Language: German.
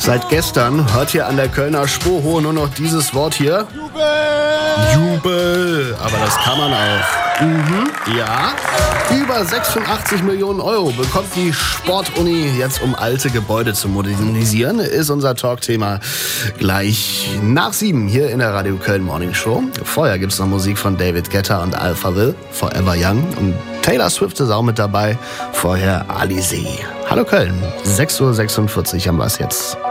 Seit gestern hört ihr an der Kölner Spoho nur noch dieses Wort hier. Jubel! Aber das kann man auch. Ja. Über 86 Millionen Euro bekommt die Sportuni jetzt, um alte Gebäude zu modernisieren, ist unser Talkthema gleich nach 7 hier in der Radio Köln Morning Show. Vorher gibt's noch Musik von David Guetta und Alphaville, Forever Young. Und Taylor Swift ist auch mit dabei. Vorher Alizé. Hallo Köln, 6:46 Uhr haben wir's jetzt.